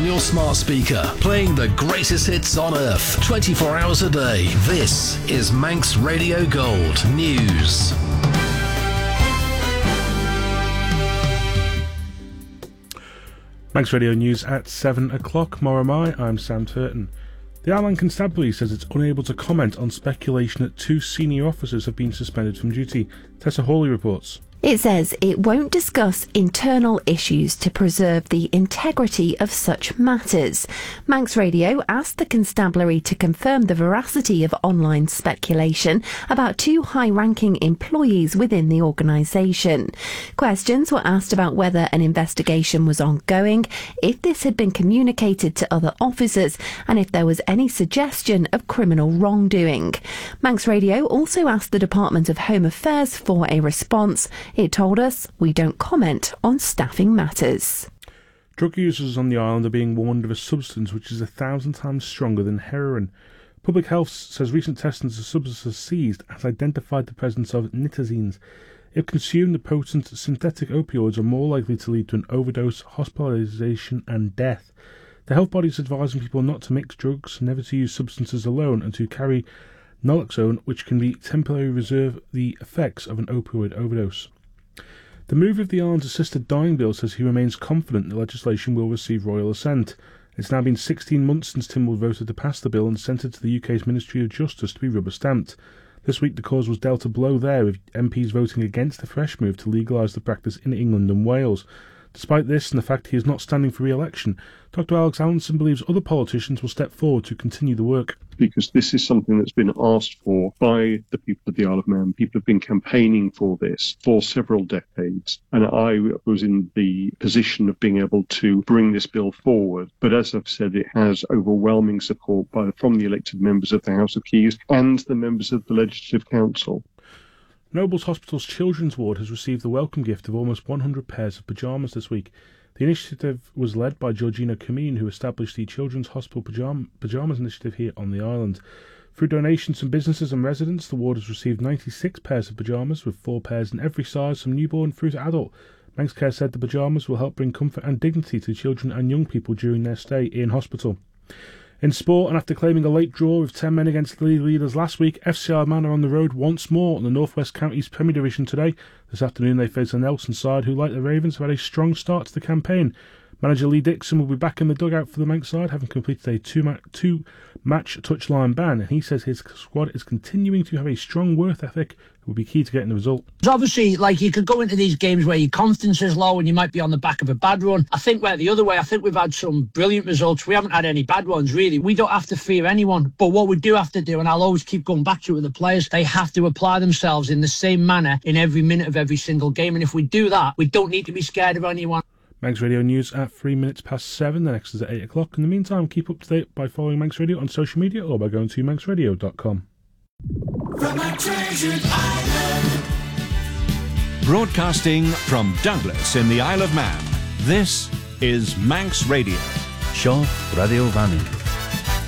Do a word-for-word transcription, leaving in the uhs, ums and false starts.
on your smart speaker, playing the greatest hits on earth, twenty-four hours a day. This is Manx Radio Gold News. Manx Radio News at seven o'clock. Moramai, I'm Sam Turton. The Ireland Constabulary says it's unable to comment on speculation that two senior officers have been suspended from duty. Tessa Hawley reports. It says it won't discuss internal issues to preserve the integrity of such matters. Manx Radio asked the Constabulary to confirm the veracity of online speculation about two high-ranking employees within the organisation. Questions were asked about whether an investigation was ongoing, if this had been communicated to other officers, and if there was any suggestion of criminal wrongdoing. Manx Radio also asked the Department of Home Affairs for a response. It told us, we don't comment on staffing matters. Drug users on the island are being warned of a substance which is a thousand times stronger than heroin. Public Health says recent testing of the substances seized has identified the presence of nitazines. If consumed, the potent synthetic opioids are more likely to lead to an overdose, hospitalisation and death. The health body is advising people not to mix drugs, never to use substances alone, and to carry naloxone, which can be temporarily reserve the effects of an opioid overdose. The move of the Island's assisted dying bill says he remains confident the legislation will receive royal assent. It's now been sixteen months since Tynwald voted to pass the bill and sent it to the U K's Ministry of Justice to be rubber-stamped. This week the cause was dealt a blow there, with M Ps voting against the fresh move to legalise the practice in England and Wales. Despite this and the fact he is not standing for re-election, Doctor Alex Allinson believes other politicians will step forward to continue the work. Because this is something that's been asked for by the people of the Isle of Man. People have been campaigning for this for several decades. And I was in the position of being able to bring this bill forward. But as I've said, it has overwhelming support by, from the elected members of the House of Keys and the members of the Legislative Council. Nobles Hospital's Children's Ward has received the welcome gift of almost one hundred pairs of pyjamas this week. The initiative was led by Georgina Cameen, who established the Children's Hospital Pyjama, Pyjamas Initiative here on the island. Through donations from businesses and residents, the ward has received ninety-six pairs of pyjamas, with four pairs in every size from newborn through to adult. Manx Care said the pyjamas will help bring comfort and dignity to children and young people during their stay in hospital. In sport, and after claiming a late draw with ten men against the league leaders last week, F C Armagh are on the road once more in the North West Counties Premier Division today. This afternoon they face the Nelson side, who, like the Ravens, have had a strong start to the campaign. Manager Lee Dixon will be back in the dugout for the Manx side, having completed a two-match two match touchline ban, and he says his squad is continuing to have a strong work ethic that will be key to getting the result. Obviously, like, you could go into these games where your confidence is low and you might be on the back of a bad run. I think we're the other way. I think we've had some brilliant results. We haven't had any bad ones, really. We don't have to fear anyone. But what we do have to do, and I'll always keep going back to it with the players, they have to apply themselves in the same manner in every minute of every single game. And if we do that, we don't need to be scared of anyone. Manx Radio News at three minutes past seven. The next is at eight o'clock. In the meantime, keep up to date by following Manx Radio on social media or by going to manx radio dot com. From our treasured island. Broadcasting from Douglas in the Isle of Man, this is Manx Radio. Seo Radio Vanni.